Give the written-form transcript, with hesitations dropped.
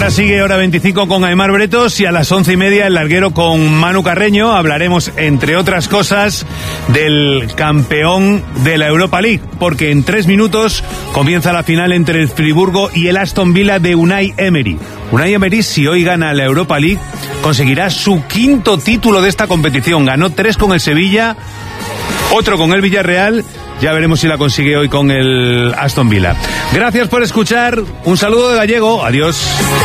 Ahora sigue Hora 25 con Aimar Bretos y a las 11:30 el larguero con Manu Carreño. Hablaremos, entre otras cosas, del campeón de la Europa League, porque en 3 minutos comienza la final entre el Friburgo y el Aston Villa de Unai Emery. Unai Emery, si hoy gana la Europa League, conseguirá su 5º título de esta competición. Ganó 3 con el Sevilla, otro con el Villarreal. Ya veremos si la consigue hoy con el Aston Villa. Gracias por escuchar. Un saludo de Gallego. Adiós.